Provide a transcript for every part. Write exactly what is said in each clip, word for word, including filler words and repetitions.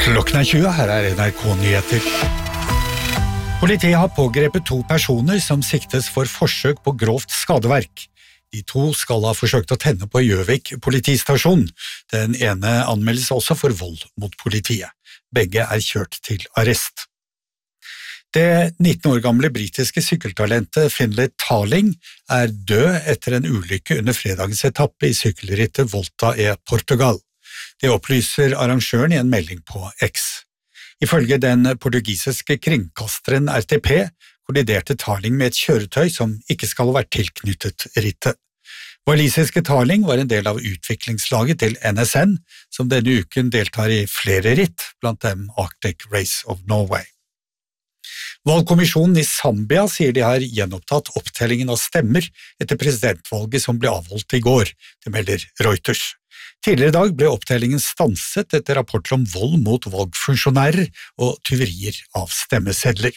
Klokken er tjue, her er N R K-nyheter. Politiet har pågrepet to personer som siktes for forsøk på grovt skadeverk. De to skal ha forsøkt å tenne på Gjøvik politistasjon. Den ene anmeldes også for vold mot politiet. Begge er kjørt til arrest. Det nitten år gamle britiske sykkeltalentet Finlay Tarling er død etter en ulykke under fredagens etappe i sykkelrittet Volta e Portugal. Det opplyser arrangøren i en melding på X. Ifølge den portugisiske kringkasteren R T P kolliderte Tarling med et kjøretøy som ikke skal ha vært tilknyttet rittet. Walisiske Tarling var en del av utviklingslaget til N S N, som denne uken deltar i flere ritt, blant dem Arctic Race of Norway. Valgkommisjonen i Zambia sier de har gjenopptatt opptellingen av stemmer etter presidentvalget som ble avholdt i går, det melder Reuters. Tidligere i dag ble opptellingen stanset etter rapporter om vold mot valgfunksjonærer og tyverier av stemmesedler.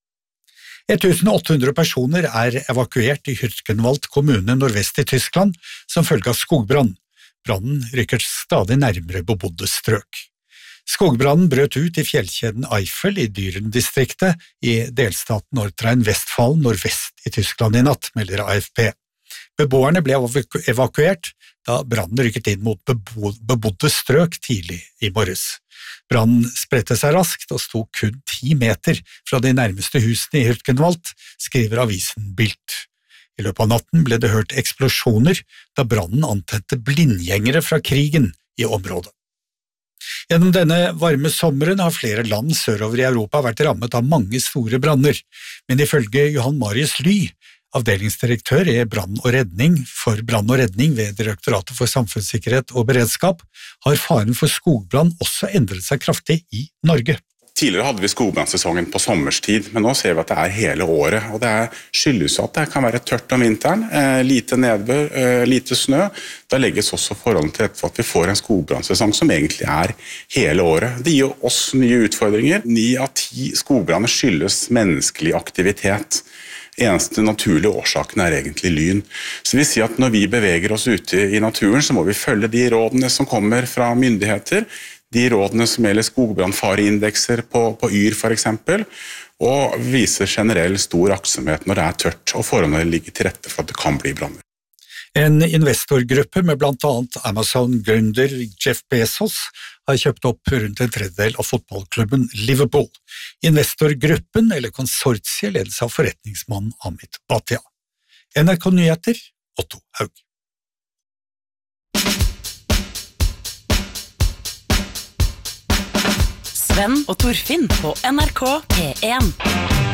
åtte hundre personer er evakuert i Hürtgenwald kommune nordvest i Tyskland som følge av skogbrann. Brannen rykker stadig nærmere bebodde strøk. Skogbrannen brøt ut i fjellkjeden Eifel i Düren-distriktet i delstaten Nordrhein-Westfalen nordvest i Tyskland i natt, melder A F P. Beboerne ble evakuert da brannen rykket inn mot bebodde strøk tidlig i morges. Brannen spredte seg raskt og sto kun ti meter fra de nærmeste husene i Hürtgenwald, skriver avisen Bild. I løpet av natten ble det hørt eksplosjoner da brannen antente blindgjengere fra krigen i området. Gjennom denne varme sommeren har flere land sørover i Europa vært rammet av mange store branner, men ifølge Johan Marius Ly, avdelingsdirektør i brann og redning for brann og redning ved Direktoratet for samfunnssikkerhet og beredskap, har faren for skogbrann også endret seg kraftig i Norge. Tidligere hadde vi skogbrannsesongen på sommerstid, men nå ser vi at det er hele året, og det er skyldes at det kan være tørt om vinteren, eh, lite nedbør, eh, lite snø. Da legges også forholdet til for at vi får en skogbrannsesong som egentlig er hele året. Det gir oss nye utfordringer. Ni av ti skogbranner skyldes menneskelig aktivitet. Eneste naturlige årsaken er egentlig lyn. Så vi sier at når vi beveger oss ute i naturen, så må vi følge de rådene som kommer fra myndigheter, de rådene som gjelder skogbrannfareindekser på, på Yr for eksempel, og viser generell stor aktsomhet når det er tørt, og forholdene ligger til rette for at det kan bli branner. En investorgruppe med blant annet Amazon-gründer Jeff Bezos har kjøpt opp rundt en tredjedel av fotballklubben Liverpool. Investorgruppen, eller konsortiet, ledes av forretningsmannen Amit Bhatia. N R K-nyheter, Otto Haug. Sven og Torfinn på N R K P en.